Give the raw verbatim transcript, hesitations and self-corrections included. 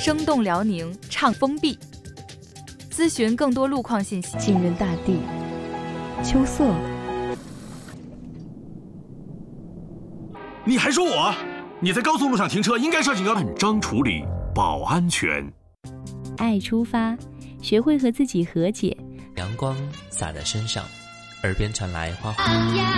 生动辽宁，畅封闭。咨询更多路况信息， 浸润大地，秋色。 你还说我？你在高速路上停车应该设警告，按章处理，保安全。 爱出发，学会和自己和解。 阳光洒在身上，耳边传来花花。